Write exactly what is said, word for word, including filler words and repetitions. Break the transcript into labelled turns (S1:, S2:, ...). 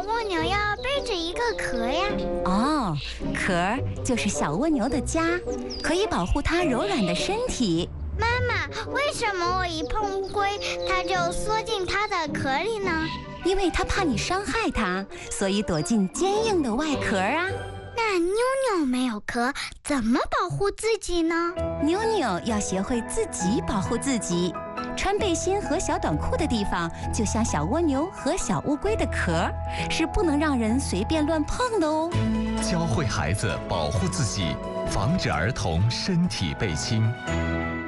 S1: 蜗牛要背着一个壳呀？
S2: 哦，壳就是小蜗牛的家，可以保护它柔软的身体。
S1: 妈妈，为什么我一碰乌龟，它就缩进它的壳里呢？
S2: 因为它怕你伤害它，所以躲进坚硬的外壳啊。
S1: 那妞妞没有壳，怎么保护自己呢？
S2: 妞妞要学会自己保护自己。穿背心和小短裤的地方，就像小蜗牛和小乌龟的壳，是不能让人随便乱碰的哦。
S3: 教会孩子保护自己，防止儿童身体被侵。